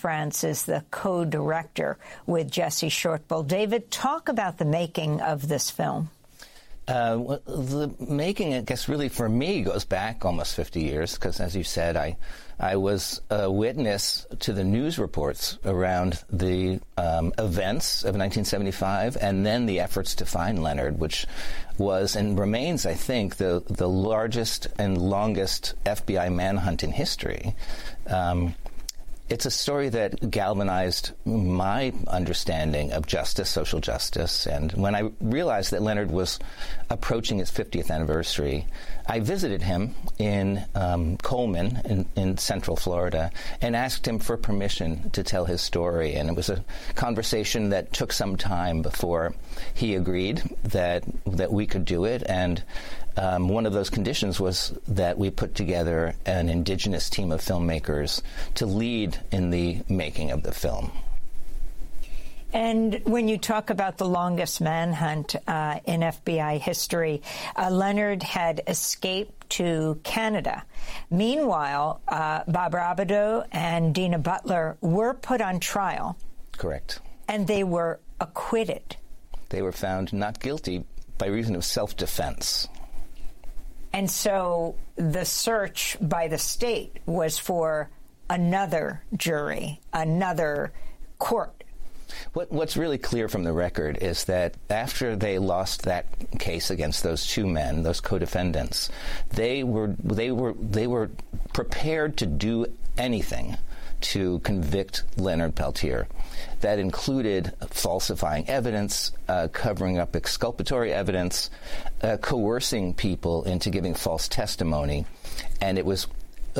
France is the co-director with Jesse Shortbull. David, talk about the making of this film. Well, the making, I guess, really for me goes back almost 50 years because, as you said, I was a witness to the news reports around the events of 1975 and then the efforts to find Leonard, which was and remains, I think, the largest and longest FBI manhunt in history. It's a story that galvanized my understanding of justice, social justice. And when I realized that Leonard was approaching his 50th anniversary, I visited him in Coleman in Central Florida and asked him for permission to tell his story. And it was a conversation that took some time before he agreed that we could do it. And one of those conditions was that we put together an indigenous team of filmmakers to lead in the making of the film. And when you talk about the longest manhunt in FBI history, Leonard had escaped to Canada. Meanwhile, Bob Robideau and Dina Butler were put on trial. Correct. And they were acquitted. They were found not guilty by reason of self-defense. And so the search by the state was for another jury, another court. What's really clear from the record is that after they lost that case against those two men, those co-defendants, they were prepared to do anything to convict Leonard Peltier. That included falsifying evidence, covering up exculpatory evidence, coercing people into giving false testimony. And it was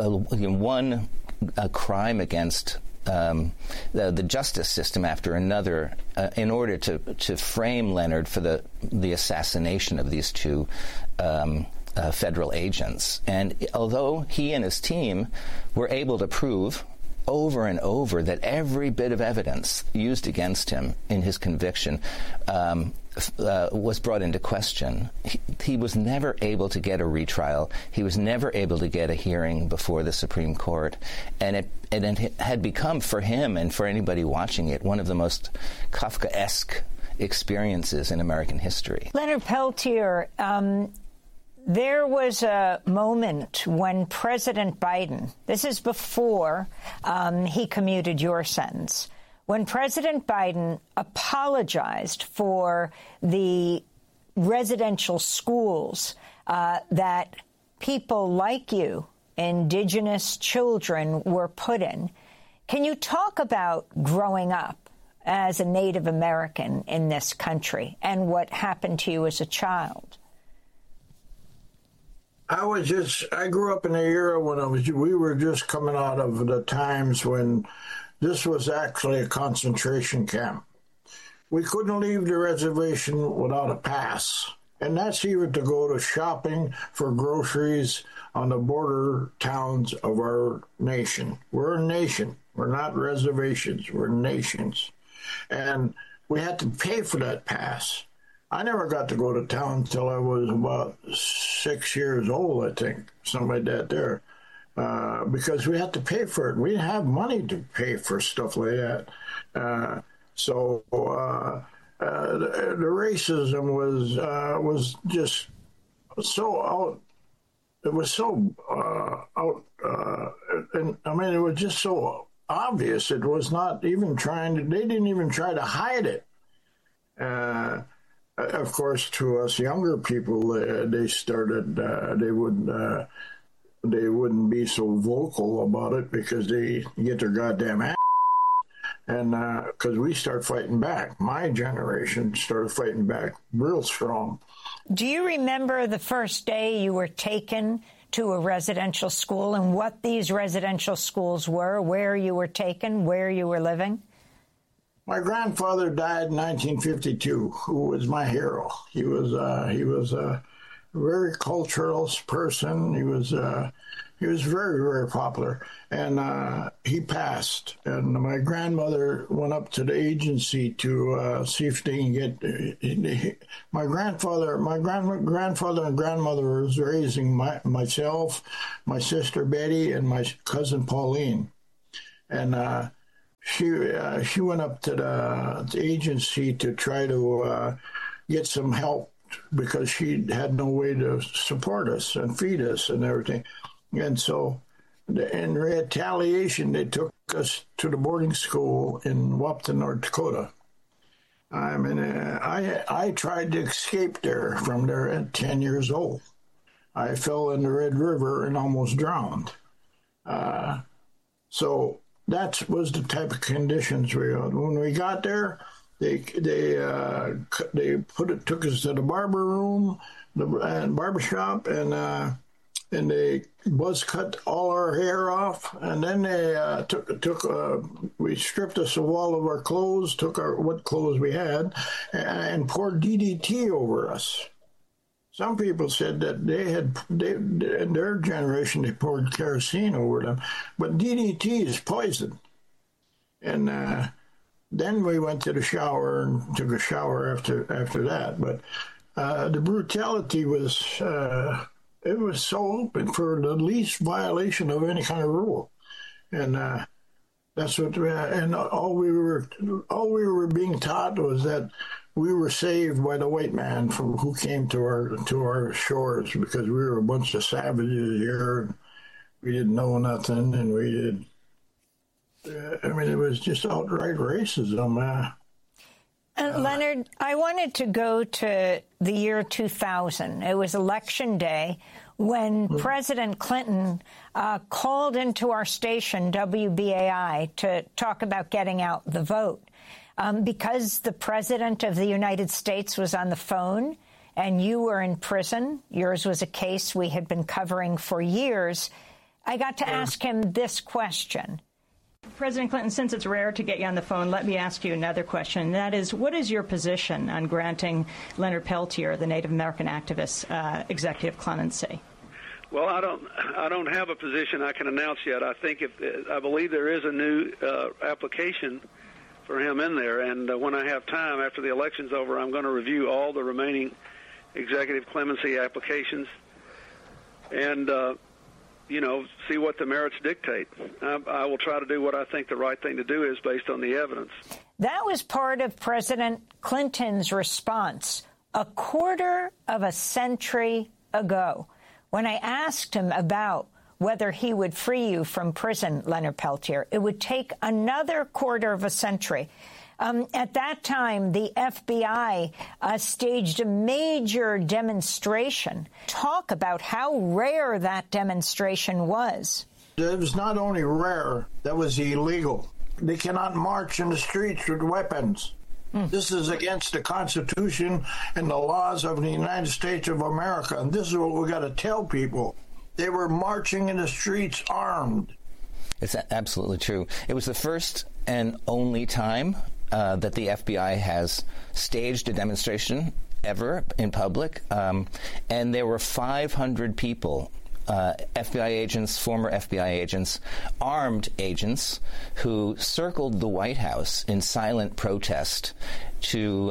one crime against the justice system after another in order to frame Leonard for the assassination of these two federal agents. And although he and his team were able to prove over and over that every bit of evidence used against him in his conviction was brought into question, he was never able to get a retrial. He was never able to get a hearing before the Supreme Court. And it had become, for him and for anybody watching it, one of the most Kafkaesque experiences in American history. Leonard Peltier, there was a moment when President Biden, this is before he commuted your sentence, when President Biden apologized for the residential schools that people like you, indigenous children, were put in. Can you talk about growing up as a Native American in this country and what happened to you as a child? I grew up in an era when we were just coming out of the times when this was actually a concentration camp. We couldn't leave the reservation without a pass. And that's even to go to shopping for groceries on the border towns of our nation. We're a nation. We're not reservations. We're nations. And we had to pay for that pass. I never got to go to town until I was about 6 years old, I think, something like that there, because we had to pay for it. We didn't have money to pay for stuff like that. So the racism was just so out. It was so out, and I mean, it was just so obvious. It was not even they didn't even try to hide it. Of course, to us younger people, they started. They wouldn't be so vocal about it because they get their goddamn ass. And because we start fighting back, my generation started fighting back real strong. Do you remember the first day you were taken to a residential school and what these residential schools were, where you were taken, where you were living? My grandfather died in 1952, who was my hero. He was a very cultural person. He was very, very popular, and he passed. And my grandmother went up to the agency to see if they can get my grandfather. My grandfather and grandmother was raising myself, my sister Betty, and my cousin Pauline, and she went up to the agency to try to get some help because she had no way to support us and feed us and everything. And so in retaliation, they took us to the boarding school in Wahpeton, North Dakota. I mean, I tried to escape from there at 10 years old. I fell in the Red River and almost drowned. So that was the type of conditions we had. When we got there, they took us to the barber room, and barber shop, and they buzz cut all our hair off, and then they we stripped us of all of our clothes, took what clothes we had, and poured DDT over us. Some people said that in their generation, they poured kerosene over them, but DDT is poison. And then we went to the shower and took a shower after that. But the brutality was, it was so open for the least violation of any kind of rule. And that's what, and all we were being taught was that we were saved by the white man who came to our shores, because we were a bunch of savages here. And we didn't know nothing, and we did. I mean, it was just outright racism. Leonard, I wanted to go to the year 2000. It was Election Day when President Clinton called into our station, WBAI, to talk about getting out the vote. Because the President of the United States was on the phone and you were in prison, yours was a case we had been covering for years, I got to ask him this question. President Clinton, since it's rare to get you on the phone, let me ask you another question. And that is, what is your position on granting Leonard Peltier, the Native American activist, executive clemency? Well, I don't have a position I can announce yet. I believe there is a new application for him in there, and when I have time after the election's over, I'm going to review all the remaining executive clemency applications and see what the merits dictate. I will try to do what I think the right thing to do is based on the evidence. That was part of President Clinton's response a quarter of a century ago when I asked him about whether he would free you from prison, Leonard Peltier. It would take another quarter of a century. At that time, the FBI staged a major demonstration. Talk about how rare that demonstration was. It was not only rare, that was illegal. They cannot march in the streets with weapons. This is against the Constitution and the laws of the United States of America. And this is what we got to tell people. They were marching in the streets armed. It's absolutely true. It was the first and only time that the FBI has staged a demonstration ever in public. And there were 500 people, FBI agents, former FBI agents, armed agents, who circled the White House in silent protest to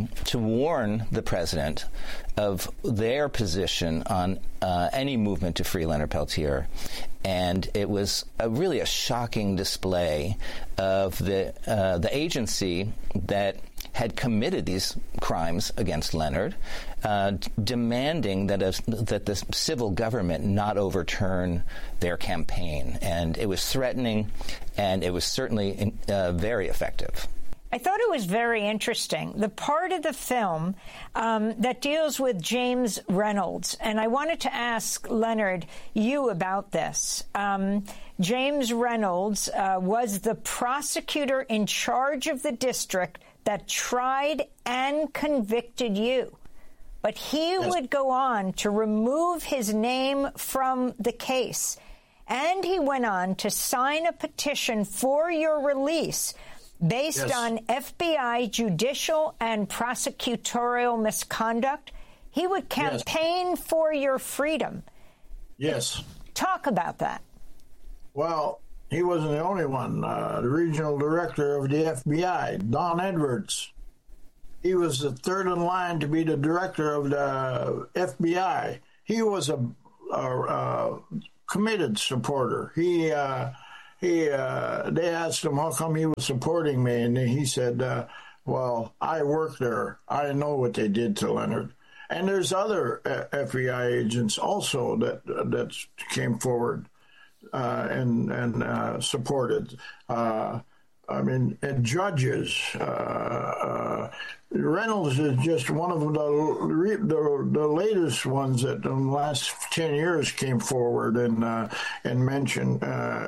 warn the president of their position on any movement to free Leonard Peltier. And it was really a shocking display of the agency that had committed these crimes against Leonard, demanding that the civil government not overturn their campaign. And it was threatening, and it was certainly very effective. I thought it was very interesting, the part of the film that deals with James Reynolds. And I wanted to ask Leonard, you about this. James Reynolds was the prosecutor in charge of the district that tried and convicted you. But he would go on to remove his name from the case. And he went on to sign a petition for your release based on FBI judicial and prosecutorial misconduct. He would campaign for your freedom. Yes. Talk about that. Well, he wasn't the only one. The regional director of the FBI, Don Edwards, he was the third in line to be the director of the FBI. He was a committed supporter. they asked him how come he was supporting me, and he said, well, I work there. I know what they did to Leonard. And there's other FBI agents also that came forward and supported. And judges. Reynolds is just one of the latest ones that in the last 10 years came forward and mentioned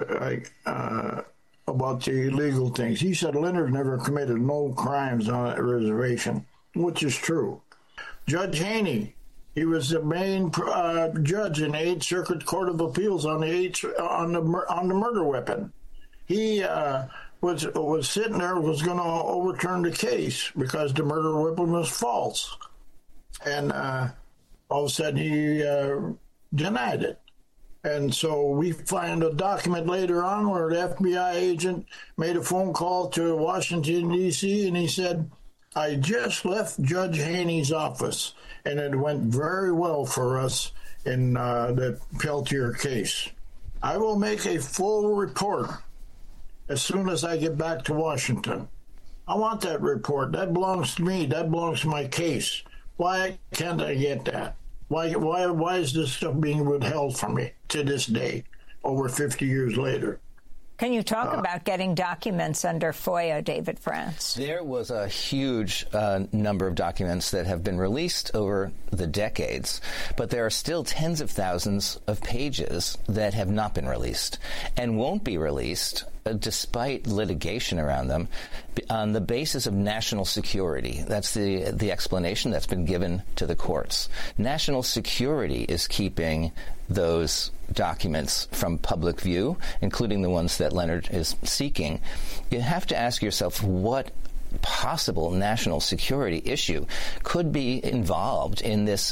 about the illegal things. He said Leonard never committed no crimes on that reservation, which is true. Judge Haney, he was the main judge in the 8th Circuit Court of Appeals on the murder weapon. He was sitting there, was going to overturn the case because the murder weapon was false. And all of a sudden he denied it. And so we find a document later on where the FBI agent made a phone call to Washington, D.C., and he said, I just left Judge Haney's office, and it went very well for us in the Peltier case. I will make a full report as soon as I get back to Washington. I want that report. That belongs to me. That belongs to my case. Why can't I get that? Why is this stuff being withheld from me to this day, over 50 years later? Can you talk about getting documents under FOIA, David France? There was a huge number of documents that have been released over the decades, but there are still tens of thousands of pages that have not been released and won't be released despite litigation around them, on the basis of national security. That's the explanation that's been given to the courts. National security is keeping those documents from public view, including the ones that Leonard is seeking. You have to ask yourself what possible national security issue could be involved in this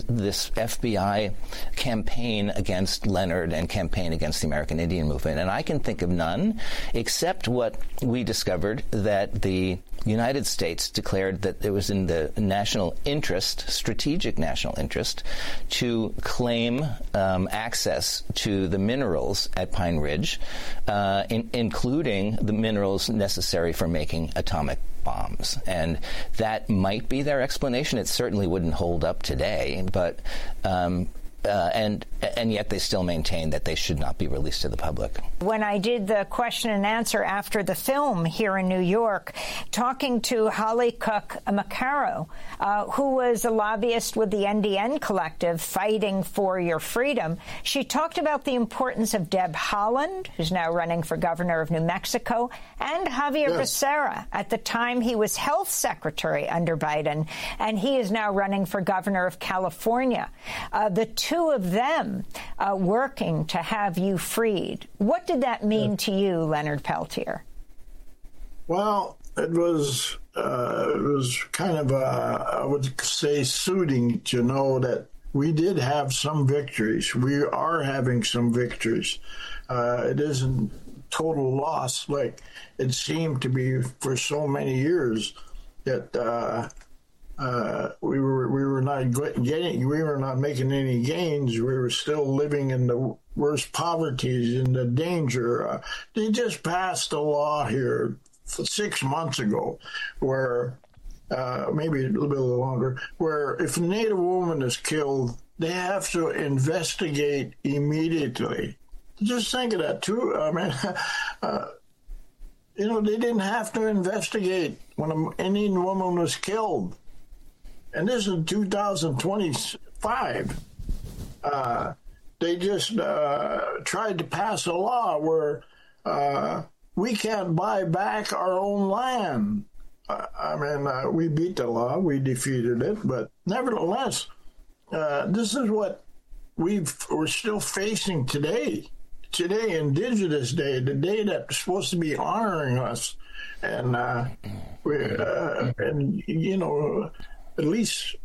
FBI campaign against Leonard and campaign against the American Indian movement. And I can think of none except what we discovered, that the United States declared that it was in the national interest, strategic national interest, to claim access to the minerals at Pine Ridge, including the minerals necessary for making atomic bombs. And that might be their explanation. It certainly wouldn't hold up today, but and yet they still maintain that they should not be released to the public. When I did the question and answer after the film here in New York, talking to Holly Cook Macaro, who was a lobbyist with the NDN Collective fighting for your freedom, she talked about the importance of Deb Haaland, who's now running for governor of New Mexico, and Javier Becerra. At the time, he was health secretary under Biden, and he is now running for governor of California. The two of them working to have you freed. What did that mean to you, Leonard Peltier? Well, it was kind of, I would say, soothing to know that we did have some victories. We are having some victories. It isn't total loss like it seemed to be for so many years that we were not making any gains. We were still living in the worst poverty and the danger. They just passed a law here 6 months ago where, maybe a little bit longer, where if a Native woman is killed, they have to investigate immediately. Just think of that, too. I mean, they didn't have to investigate when an Indian woman was killed. And this is 2025. They just tried to pass a law where we can't buy back our own land. We beat the law, we defeated it, but nevertheless, this is what we're still facing today. Today, Indigenous Day, the day that's supposed to be honoring us, and at least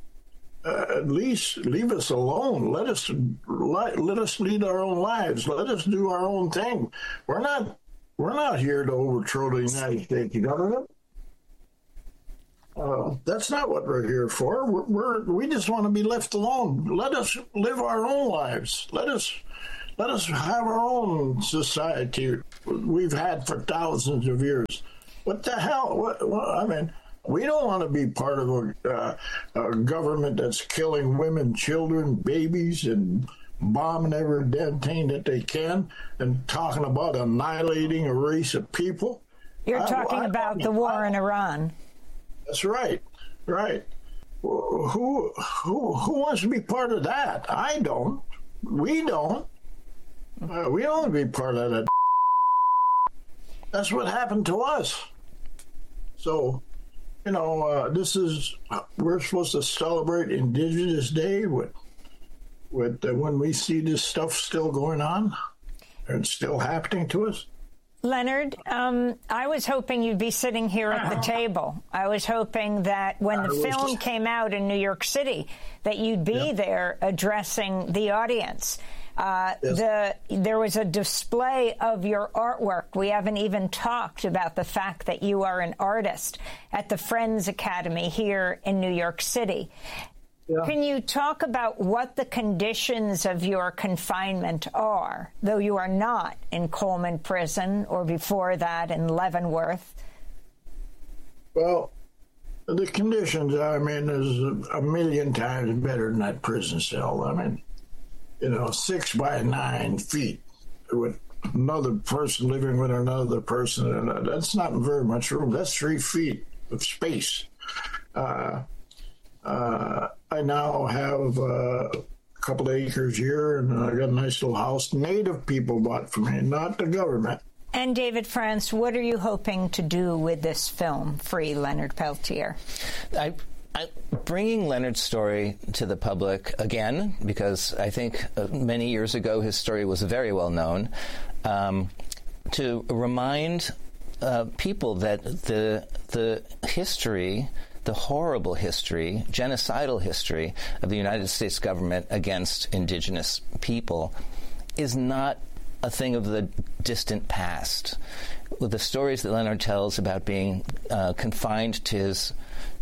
leave us alone. Let us lead our own lives. Let us do our own thing. We're not here to overthrow the United States government. That's not what we're here for. We just want to be left alone. Let us live our own lives. Let us Let us have our own society we've had for thousands of years. What the hell? I mean, we don't want to be part of a government that's killing women, children, babies, and bombing every damn thing that they can, and talking about annihilating a race of people. You're talking about the war in Iran. That's right. Right. Who wants to be part of that? I don't. We don't. We don't want to be part of that. That's what happened to us. So, we're supposed to celebrate Indigenous Day with when we see this stuff still going on and still happening to us. Leonard, I was hoping you'd be sitting here at the table. I was hoping that when the film came out in New York City, that you'd be there addressing the audience. There was a display of your artwork. We haven't even talked about the fact that you are an artist at the Friends Academy here in New York City. Yeah. Can you talk about what the conditions of your confinement are, though you are not in Coleman Prison or before that in Leavenworth? Well, the conditions, I mean, is a million times better than that prison cell. I mean, 6 by 9 feet with another person living with another person. And that's not very much room. That's 3 feet of space. I now have a couple of acres here, and I got a nice little house. Native people bought for me, not the government. And David France, what are you hoping to do with this film, Free Leonard Peltier? Bringing Leonard's story to the public again, because I think many years ago his story was very well known, to remind people that the history, the horrible history, genocidal history of the United States government against indigenous people is not a thing of the distant past. With the stories that Leonard tells about being confined to his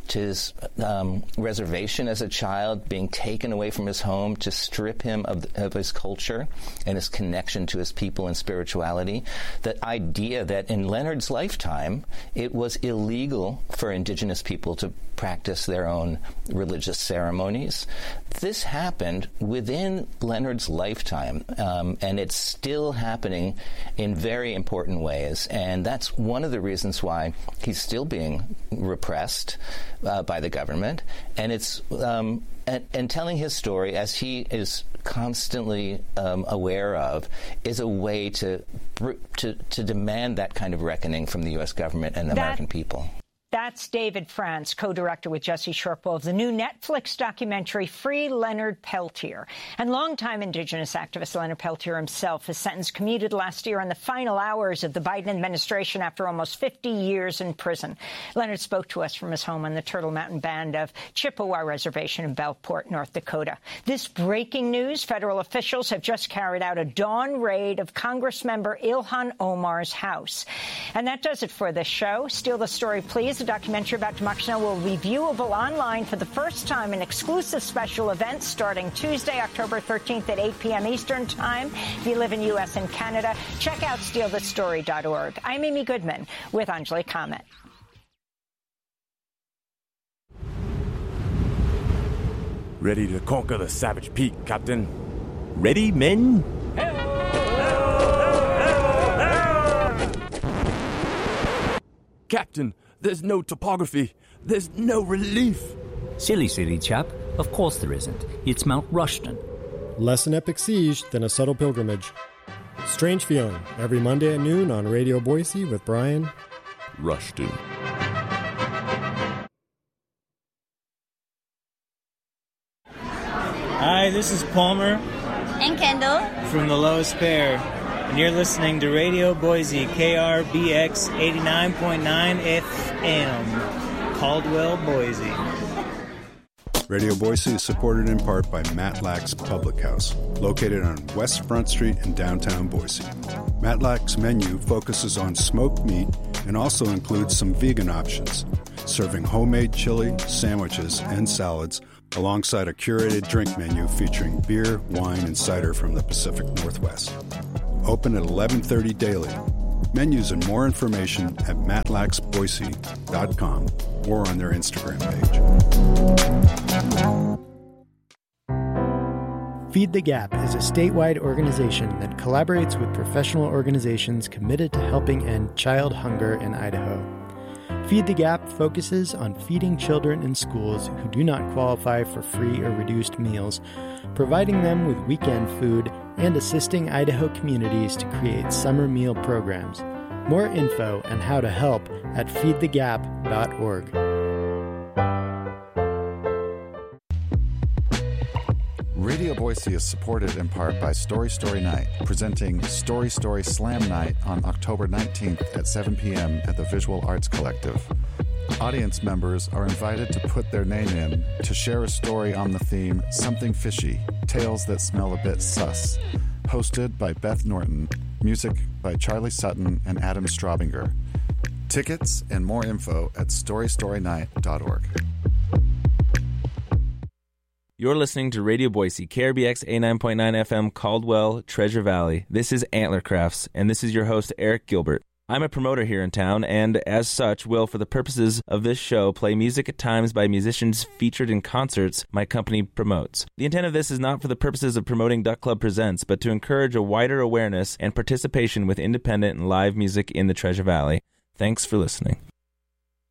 reservation as a child, being taken away from his home to strip him of his culture and his connection to his people and spirituality. The idea that in Leonard's lifetime, it was illegal for indigenous people to practice their own religious ceremonies. This happened within Leonard's lifetime, and it's still happening in very important ways. And that's one of the reasons why he's still being repressed by the government, and it's and telling his story, as he is constantly aware of, is a way to demand that kind of reckoning from the U.S. government and the American people. That's David France, co-director with Jesse Sharpwell of the new Netflix documentary Free Leonard Peltier. And longtime Indigenous activist Leonard Peltier himself, his sentence commuted last year in the final hours of the Biden administration after almost 50 years in prison. Leonard spoke to us from his home on the Turtle Mountain Band of Chippewa Reservation in Bellport, North Dakota. This breaking news: federal officials have just carried out a dawn raid of Congressmember Ilhan Omar's house. And that does it for this show. Steal the Story, Please. The documentary about Democracy Now! Will be viewable online for the first time in exclusive special events starting Tuesday, October 13th at 8 p.m. Eastern Time. If you live in U.S. and Canada, check out stealthestory.org. I'm Amy Goodman with Anjali Kamet. Ready to conquer the Savage Peak, Captain? Ready, men? Captain, there's no topography. There's no relief. Silly chap. Of course there isn't. It's Mount Rushton. Less an epic siege than a subtle pilgrimage. Strange Feeling, every Monday at noon on Radio Boise with Brian Rushton. Hi, this is Palmer. And Kendall. From the Lowest Pair. And you're listening to Radio Boise, KRBX 89.9 FM, Caldwell, Boise. Radio Boise is supported in part by Matlack's Public House, located on West Front Street in downtown Boise. Matlack's menu focuses on smoked meat and also includes some vegan options, serving homemade chili, sandwiches, and salads, alongside a curated drink menu featuring beer, wine, and cider from the Pacific Northwest. Open at 11:30 daily. Menus and more information at matlacksboise.com or on their Instagram page. Feed the Gap is a statewide organization that collaborates with professional organizations committed to helping end child hunger in Idaho. Feed the Gap focuses on feeding children in schools who do not qualify for free or reduced meals, providing them with weekend food, and assisting Idaho communities to create summer meal programs. More info and how to help at feedthegap.org. Radio Boise is supported in part by Story Story Night, presenting Story Story Slam Night on October 19th at 7 p.m. at the Visual Arts Collective. Audience members are invited to put their name in to share a story on the theme Something Fishy, Tales That Smell a Bit Sus. Hosted by Beth Norton. Music by Charlie Sutton and Adam Straubinger. Tickets and more info at storystorynight.org. You're listening to Radio Boise, KRBX 89.9 FM, Caldwell, Treasure Valley. This is Antler Crafts, and this is your host, Eric Gilbert. I'm a promoter here in town, and as such, will, for the purposes of this show, play music at times by musicians featured in concerts my company promotes. The intent of this is not for the purposes of promoting Duck Club Presents, but to encourage a wider awareness and participation with independent and live music in the Treasure Valley. Thanks for listening.